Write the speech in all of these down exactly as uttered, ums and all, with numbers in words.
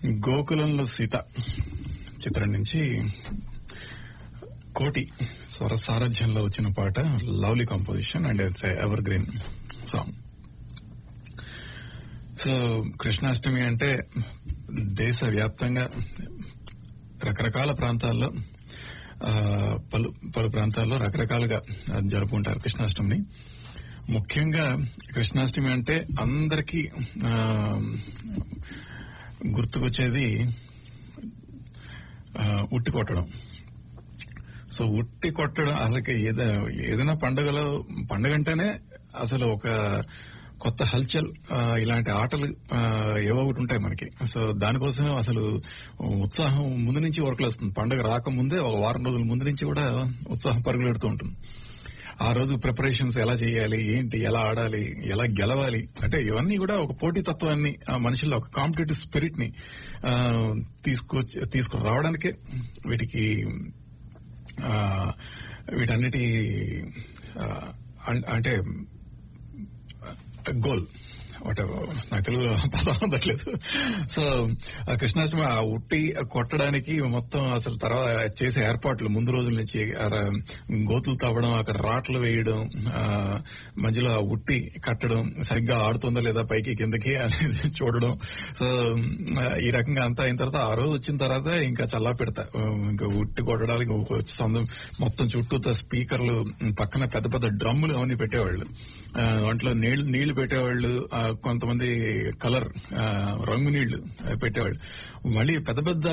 గోకులంలో సీత చిత్రం నుంచి కోటి స్వర సారథ్యంలో వచ్చిన పాట, lovely composition and it's ever green song. So Krishnashtami అంటే దేశవ్యాప్తంగా రకరకాల ప్రాంతాల్లో పలు పలు ప్రాంతాల్లో రకరకాలుగా జరుపుకుంటారు కృష్ణాష్టమిని. ముఖ్యంగా కృష్ణాష్టమి అంటే అందరికీ గుర్తుకొచ్చేది ఉట్టి కొట్టడం. సో ఉట్టి కొట్టడం అసలు ఏదైనా పండుగలో పండుగ అంటేనే అసలు ఒక కొత్త హల్చల్, ఇలాంటి ఆటలు ఏవో ఒకటి ఉంటాయి మనకి. సో దానికోసం అసలు ఉత్సాహం ముందు నుంచి వర్క్లు వస్తుంది. పండుగ రాకముందే ఒక వారం రోజుల ముందు నుంచి కూడా ఉత్సాహం పరుగులెడుతూ ఉంటుంది. ఆ రోజు ప్రిపరేషన్స్ ఎలా చేయాలి, ఏంటి, ఎలా ఆడాలి, ఎలా గెలవాలి, అంటే ఇవన్నీ కూడా ఒక పోటీతత్వాన్ని ఆ మనుషుల్లో ఒక కాంపిటేటివ్ స్పిరిట్ ని తీసుకొచ్చి తీసుకురావడానికే వీటికి వీటన్నిటి అంటే గోల్ వాటెవర్, నాకు తెలుగు పదం అందట్లేదు. సో కృష్ణాష్టమి ఆ ఉట్టి కొట్టడానికి మొత్తం అసలు తర్వాత చేసే ఏర్పాట్లు ముందు రోజుల నుంచి గోతులు తవ్వడం, అక్కడ రాట్లు వేయడం, మధ్యలో ఆ ఉట్టి కట్టడం, సరిగ్గా ఆడుతుందా లేదా పైకి కిందకి అనేది చూడడం. సో ఈ రకంగా అంతా అయిన తర్వాత ఆ రోజు వచ్చిన తర్వాత ఇంకా చల్లా పెడతా, ఇంకా ఉట్టి కొట్టడానికి మొత్తం చుట్టూ స్పీకర్లు, పక్కన పెద్ద పెద్ద డ్రమ్ములు అవన్నీ పెట్టేవాళ్ళు, దాంట్లో నీళ్లు నీళ్లు పెట్టేవాళ్ళు, కొంతమంది కలర్ రంగు నీళ్లు పెట్టేవాళ్ళు, మళ్ళీ పెద్ద పెద్ద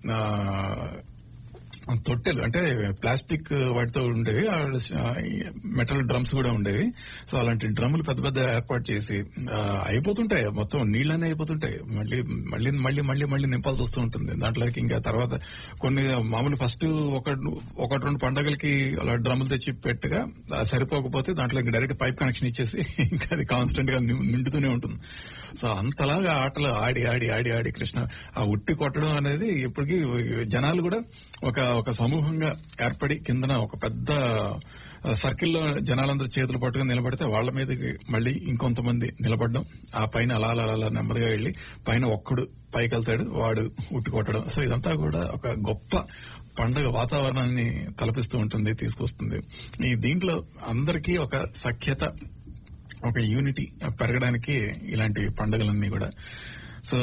తొట్టెలు అంటే ప్లాస్టిక్ వాటితో ఉండేవి, మెటల్ డ్రమ్స్ కూడా ఉండేవి. సో అలాంటి డ్రమ్ములు పెద్ద పెద్ద ఏర్పాటు చేసి అయిపోతుంటాయి, మొత్తం నీళ్లనే అయిపోతుంటాయి, మళ్ళీ మళ్ళీ మళ్ళీ మళ్ళీ మళ్ళీ నింపాల్సి వస్తూ ఉంటుంది దాంట్లోకి. ఇంకా తర్వాత కొన్ని మామూలు ఫస్ట్ ఒక ఒకటి రెండు పండుగలకి అలా డ్రమ్ములు తెచ్చి పెట్టగా సరిపోకపోతే దాంట్లో డైరెక్ట్ పైప్ కనెక్షన్ ఇచ్చేసి ఇంకా అది కాన్స్టెంట్ గా నిండుతూనే ఉంటుంది. సో అంతలాగా ఆటలు ఆడి ఆడి ఆడి ఆడి కృష్ణ ఆ ఉట్టి కొట్టడం అనేది ఇప్పటికీ జనాలు కూడా ఒక ఒక సమూహంగా ఏర్పడి కిందన ఒక పెద్ద సర్కిల్లో జనాలందరూ చేతులు పట్టుకుని నిలబడితే వాళ్ళ మీదకి మళ్ళీ ఇంకొంతమంది నిలబడడం, ఆ పైన అలా అలా అలా నెమ్మదిగా వెళ్లి పైన ఒక్కడు పైకి వెళ్తాడు, వాడు ఉట్టి కొట్టడం. సో ఇదంతా కూడా ఒక గొప్ప పండుగ వాతావరణాన్ని తలపిస్తూ ఉంటుంది, తీసుకొస్తుంది. ఈ దీంట్లో అందరికీ ఒక సఖ్యత, ఒక యూనిటీ పెరగడానికి ఇలాంటి పండుగలన్నీ కూడా. సో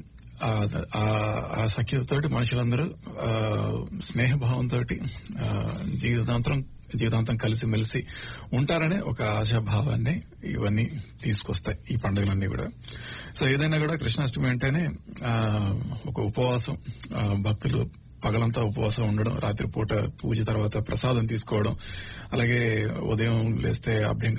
ఆ సఖ్యతతోటి మనుషులందరూ స్నేహభావంతో జీవితాంతరం జీవితాంతం కలిసి మెలిసి ఉంటారనే ఒక ఆశాభావాన్ని ఇవన్నీ తీసుకొస్తాయి ఈ పండుగలన్నీ కూడా. సో ఏదైనా కూడా కృష్ణాష్టమి అంటేనే ఒక ఉపవాసం, భక్తులు పగలంతా ఉపవాసం ఉండడం, రాత్రిపూట పూజ తర్వాత ప్రసాదం తీసుకోవడం, అలాగే ఉదయం లేస్తే అభ్యంకరం